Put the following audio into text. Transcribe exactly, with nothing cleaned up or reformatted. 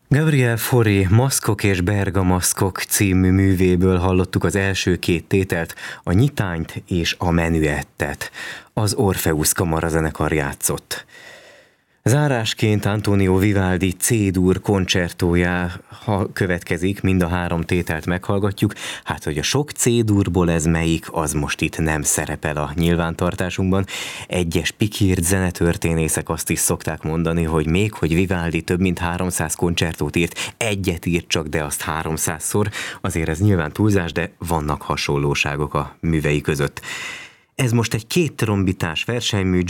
Gabriel Fauré Maszkok és Bergamaszkok című művéből hallottuk az első két tételt, a nyitányt és a menüettet. Az Orpheus kamarazenekar játszott. Zárásként Antonio Vivaldi C-dur koncertója következik, mind a három tételt meghallgatjuk. Hát, hogy a sok C-durból ez melyik, az most itt nem szerepel a nyilvántartásunkban. Egyes pikírt zenetörténészek azt is szokták mondani, hogy még hogy Vivaldi több mint háromszáz koncertót írt, egyet írt csak, de azt háromszázszor. Azért ez nyilván túlzás, de vannak hasonlóságok a művei között. Ez most egy két trombitás versenymű,